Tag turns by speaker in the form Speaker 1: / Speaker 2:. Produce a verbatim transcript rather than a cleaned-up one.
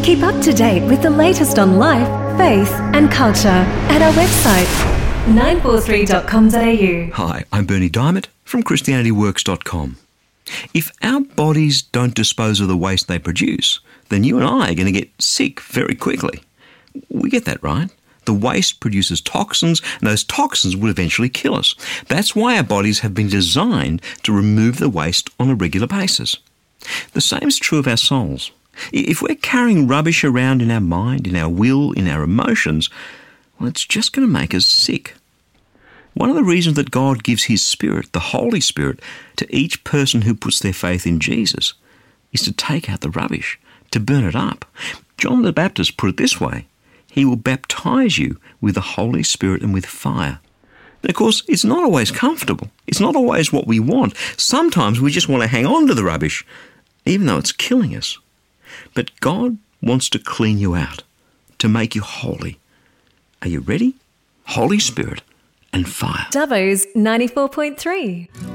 Speaker 1: Keep up to date with the latest on life, faith and culture at our website, nine four three dot com dot a u.
Speaker 2: Hi, I'm Bernie Diamond from Christianity Works dot com. If our bodies don't dispose of the waste they produce, then you and I are going to get sick very quickly. We get that, right? The waste produces toxins, and those toxins will eventually kill us. That's why our bodies have been designed to remove the waste on a regular basis. The same is true of our souls. If we're carrying rubbish around in our mind, in our will, in our emotions, well, it's just going to make us sick. One of the reasons that God gives His Spirit, the Holy Spirit, to each person who puts their faith in Jesus is to take out the rubbish, to burn it up. John the Baptist put it this way: He will baptize you with the Holy Spirit and with fire. And of course, it's not always comfortable. It's not always what we want. Sometimes we just want to hang on to the rubbish, even though it's killing us. But God wants to clean you out, to make you holy. Are you ready? Holy Spirit and fire.
Speaker 1: Dubbo's ninety-four point three.